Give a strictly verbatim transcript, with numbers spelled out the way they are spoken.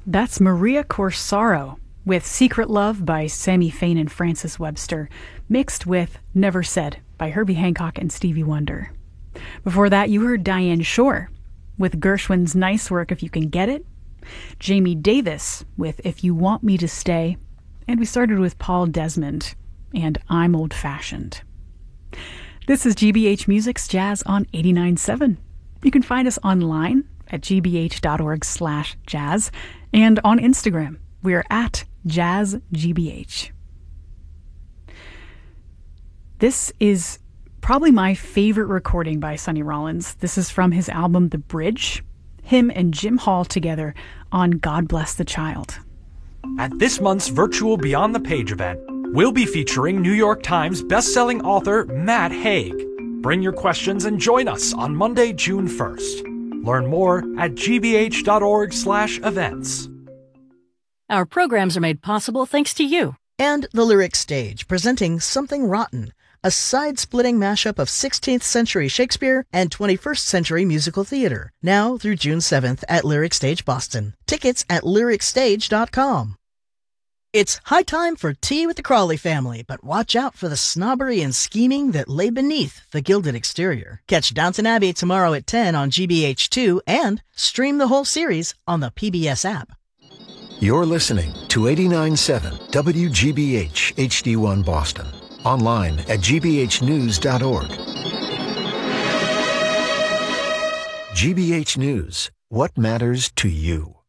That's Maria Corsaro with Secret Love by Sammy Fain and Francis Webster, mixed with Never Said by Herbie Hancock and Stevie Wonder. Before that, you heard Diane Shore with Gershwin's Nice Work If You Can Get It, Jamie Davis with If You Want Me to Stay, and we started with Paul Desmond and I'm Old Fashioned. This is G B H Music's Jazz on eighty-nine point seven. You can find us online at g b h dot org slash jazz and on Instagram. We are at jazz g b h. This is probably my favorite recording by Sonny Rollins. This is from his album The Bridge, him and Jim Hall together on God Bless the Child. At this month's virtual Beyond the Page event, we'll be featuring New York Times bestselling author Matt Haig. Bring your questions and join us on Monday, June first. Learn more at g b h dot org slash events. Our programs are made possible thanks to you. And the Lyric Stage, presenting Something Rotten, a side-splitting mashup of sixteenth century Shakespeare and twenty-first century musical theater, now through June seventh at Lyric Stage Boston. Tickets at lyric stage dot com. It's high time for tea with the Crawley family, but watch out for the snobbery and scheming that lay beneath the gilded exterior. Catch Downton Abbey tomorrow at ten on G B H two and stream the whole series on the P B S app. You're listening to eighty-nine point seven W G B H H D one Boston. Online at g b h news dot org. G B H News. What matters to you?